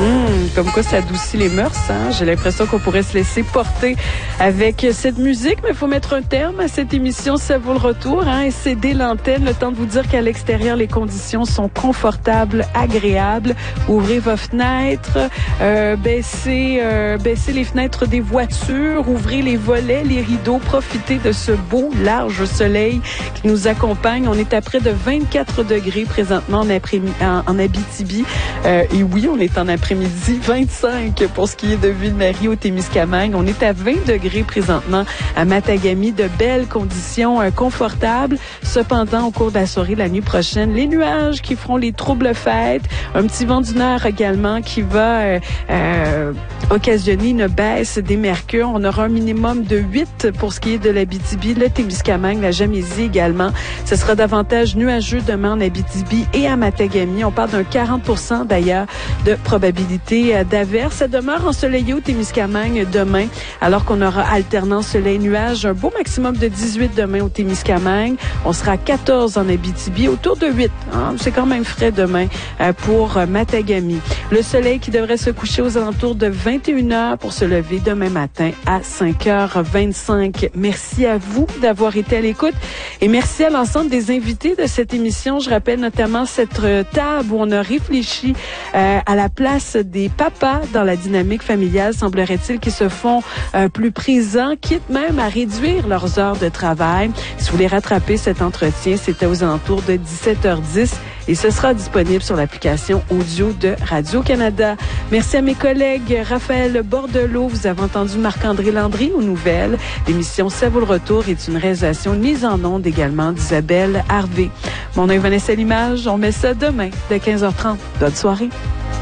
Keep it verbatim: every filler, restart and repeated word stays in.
Mmh, comme quoi ça adoucit les mœurs, hein? J'ai l'impression qu'on pourrait se laisser porter avec cette musique, mais il faut mettre un terme à cette émission. Ça vaut le retour, hein? Et céder l'antenne, le temps de vous dire qu'à l'extérieur, les conditions sont confortables, agréables. Ouvrez vos fenêtres, euh, baissez, euh, baissez les fenêtres des voitures, ouvrez les volets, les rideaux, profitez de ce beau, large soleil qui nous accompagne. On est à près de vingt-quatre degrés présentement en, en, en Abitibi. Euh, et oui, on est en après-midi, vingt-cinq pour ce qui est de Ville-Marie au Témiscamingue. On est à vingt degrés présentement à Matagami, de belles conditions euh, confortables. Cependant, au cours de la soirée, la nuit prochaine, les nuages qui feront les troubles fêtes, un petit vent du nord également qui va euh, euh, occasionner une baisse des mercures. On aura un minimum de huit pour ce qui est de l'Abitibi, le Témiscamingue, la Jamaisie également. Ce sera davantage nuageux demain en Abitibi et à Matagami. On parle d'un quarante pour cent d'ailleurs de probabilité d'averse. Ça demeure ensoleillé au Témiscamingue demain, alors qu'on aura alternance soleil-nuage. Un beau maximum de dix-huit demain au Témiscamingue. On sera à quatorze en Abitibi, autour de huit. Hein? C'est quand même frais demain euh, pour Matagami. Le soleil qui devrait se coucher aux alentours de vingt et une heures pour se lever demain matin à cinq heures vingt-cinq. Merci à vous d'avoir été à l'écoute et merci à l'ensemble des invités de cette émission. Je rappelle notamment cette table où on a réfléchi euh, à la place des papas dans la dynamique familiale, semblerait-il, qui se font euh, plus présents, quitte même à réduire leurs heures de travail. Si vous voulez rattraper cet entretien, c'était aux alentours de dix-sept heures dix et ce sera disponible sur l'application audio de Radio-Canada. Merci à mes collègues Raphaël Bordelot. Vous avez entendu Marc-André Landry aux nouvelles. L'émission Ça vaut le retour est une réalisation mise en onde également d'Isabelle Harvey. Mon nom est Vanessa Limage. On met ça demain de quinze heures trente. Bonne soirée.